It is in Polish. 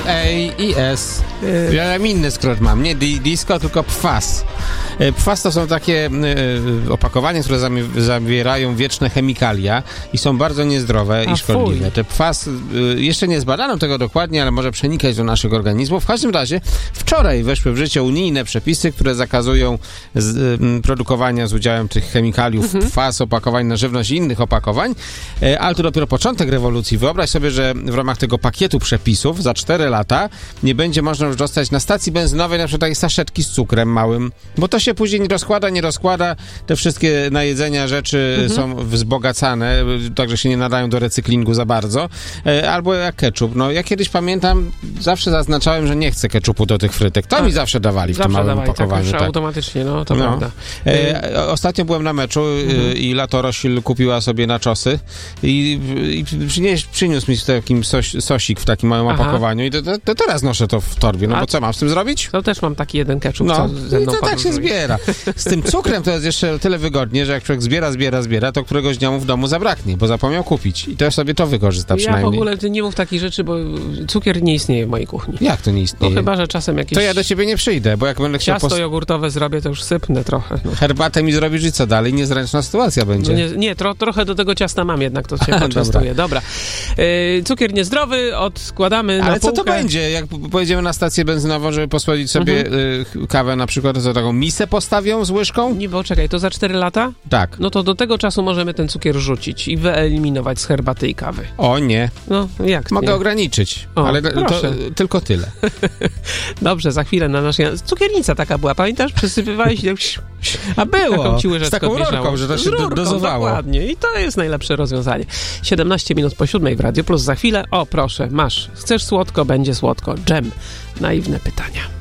A i S. Ja inny skrót mam, nie disco, tylko PFAS. PFAS to są takie opakowania, które zawierają wieczne chemikalia i są bardzo niezdrowe i szkodliwe. Te PFAS, jeszcze nie zbadano tego dokładnie, ale może przenikać do naszych organizmów. W każdym razie wczoraj weszły w życie unijne przepisy, które zakazują produkowania z udziałem tych chemikaliów PFAS, opakowań na żywność i innych opakowań, ale to dopiero początek rewolucji. Wyobraź sobie, że w ramach tego pakietu przepisów za 4 lata nie będzie można już dostać na stacji benzynowej na przykład takiej saszetki z cukrem małym, bo to się później nie rozkłada. Te wszystkie na jedzenia rzeczy są wzbogacane, także się nie nadają do recyklingu za bardzo. Albo jak ketchup. No ja kiedyś pamiętam, zawsze zaznaczałem, że nie chcę ketchupu do tych frytek. To mi zawsze dawali w tym małym opakowaniu. Tak, automatycznie, no to prawda. Ostatnio byłem na meczu i Lato Rosil kupiła sobie naczosy i przyniósł mi takim sosik w takim małym opakowaniu i to teraz noszę to w torbie. No bo co mam z tym zrobić? To też mam taki jeden ketchup, no, co ze mną to tak się zbiera. Z tym cukrem to jest jeszcze tyle wygodnie, że jak człowiek zbiera, to któregoś dnia mu w domu zabraknie, bo zapomniał kupić. I też sobie to wykorzysta przynajmniej. Ja w ogóle nie mów takich rzeczy, bo cukier nie istnieje w mojej kuchni. Jak to nie istnieje? No chyba, że czasem jakieś... To ja do ciebie nie przyjdę, bo jak będę chciał... Ciasto jogurtowe zrobię, to już sypnę trochę. No. Herbatę mi zrobisz i co dalej? Niezręczna sytuacja będzie. No nie, trochę do tego ciasta mam jednak, to się poczęstuję. Dobra. Cukier niezdrowy, odkładamy na półkę. Ale co to będzie? Jak pojedziemy na stację benzynową, żeby posłodzić sobie kawę na przykład, to taką misę postawią z łyżką? Nie, bo czekaj, to za 4 lata? Tak. No to do tego czasu możemy ten cukier rzucić i wyeliminować z herbaty i kawy. O nie. No, jak Mogę nie? ograniczyć, ale to tylko tyle. Dobrze, za chwilę na naszej... Cukiernica taka była, pamiętasz? Przesypywałeś... A było! Taką ci łyżeczkę z taką rurką, że to się dozowało. Dokładnie. I to jest najlepsze rozwiązanie. 17 minut po 7 w Radio Plus. Za chwilę, o proszę, masz. Chcesz słodko, będzie słodko. Dżem. Naiwne pytania.